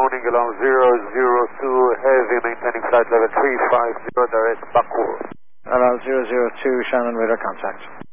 morning, alarm 002, heavy, maintaining flight level 350, direct Bakur. Around 002, Shannon, radar contact.